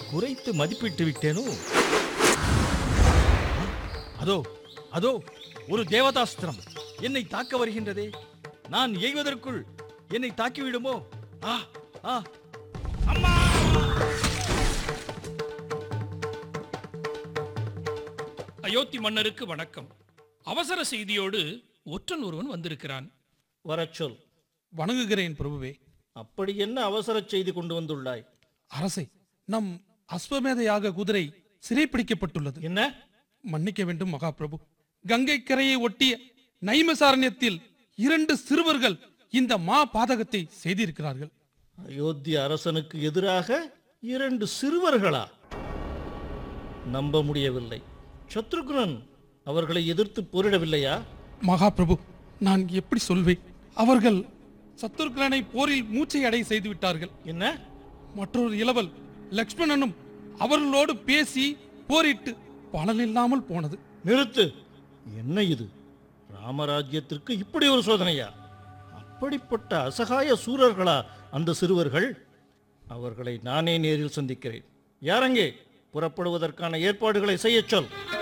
குறைத்து மதிப்பிட்டு விட்டேனோ? அதோ அதோ ஒரு தேவதாஸ்திரம் என்னை தாக்க வருகின்றதே. நான் எய்வதற்குள் என்னை தாக்கிவிடுமோ? ஆ ஆ அம்மா! அயோத்தி மன்னருக்கு வணக்கம். அவசர செய்தியோடு ஒற்றன் ஒருவன் வந்திருக்கிறான். வரச் சொல். வணங்குகிறேன் பிரபுவே. அப்படி என்ன அவசர செய்தி கொண்டு வந்துள்ளாய்? அரசே, நம் அஸ்வமேத யாக குதிரை சிறைப்பிடிக்கப்பட்டுள்ளது. என்ன? மன்னிக்க வேண்டும் மகாபிரபு. கங்கை கரையை ஒட்டிய நைமசாரண்யத்தில் 2 சிறுவர்கள் இந்த மா பாதகத்தை செய்திருக்கிறார்கள். அயோத்தி அரசனுக்கு எதிராக 2 சிறுவர்களா? நம்ப முடியவில்லை. சத்ருக்னன் அவர்களை எதிர்த்து போரிடவில்லையா? மகாபிரபு, நான் எப்படி சொல்வேன்? அவர்கள் சத்துருக்லனை போரில் மூச்சை அடை செய்து விட்டார்கள். என்ன? மற்றொரு இளவல் லக்ஷ்மணனும் அவர்களோடு பேசி போரிட்டு பலனில்லாமல் போனது. நிறுத்து. என்ன இது? ராமராஜ்யத்திற்கு இப்படி ஒரு சோதனையா? அப்படிப்பட்ட அசகாய சூரர்களா அந்த சிறுவர்கள்? அவர்களை நானே நேரில் சந்திக்கிறேன். யாரங்கே? புறப்படுவதற்கான ஏற்பாடுகளை செய்யச் சொல்.